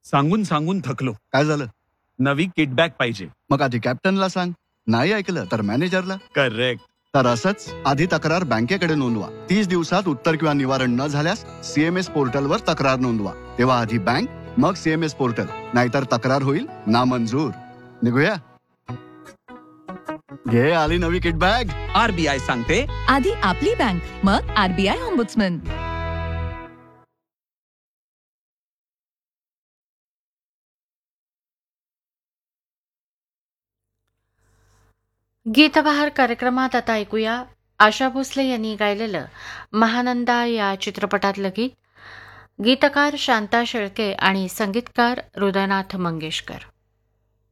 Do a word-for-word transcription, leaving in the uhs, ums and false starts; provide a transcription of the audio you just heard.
सांगून सांगून थकलो. काय झालं? नवी किटबॅग पाहिजे. मग आधी कॅप्टनला सांग, नाही ऐकलं तर मॅनेजरला. करेक्ट. तर असंच आधी तक्रार बँकेकडे नोंदवा. तीस दिवसात उत्तर किंवा निवारण न झाल्यास सीएमएस पोर्टलवर तक्रार नोंदवा. तेव्हा आधी बँक, मग सीएमएस पोर्टल, नाहीतर तक्रार होईल नामंजूर. निघूया. घे आली नवी किटबॅग. आरबीआय सांगते, आधी आपली बँक, मग आरबीआय ऑम्बुड्समन. गीतबहार कार्यक्रमात आता ऐकूया आशा भोसले यांनी गायलेलं महानंदा या चित्रपटातलं गीत. गीतकार शांता शेळके आणि संगीतकार हृदयनाथ मंगेशकर.